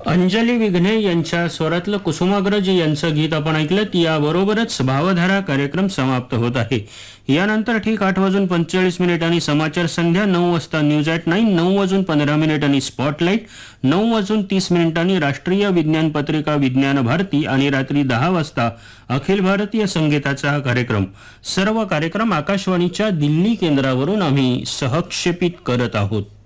अंजली विघ्ने यांच्या स्वरातलं कुसुमाग्रज यांचं गीत आपण ऐकलं. याबरोबरच भावधारा कार्यक्रम समाप्त होत आहे. यानंतर ठीक 8:45 समाचार संध्या, 9 वाजता न्यूज ॲट 9, 9:15 स्पॉटलाइट, 9:30 राष्ट्रीय विज्ञान पत्रिका विज्ञान भारती आणि रात्री 10 वाजता अखिल भारतीय संगीताचा कार्यक्रम. सर्व कार्यक्रम आकाशवाणीच्या दिल्ली केंद्रावरून आम्ही सहक्षेपित करत आहोत.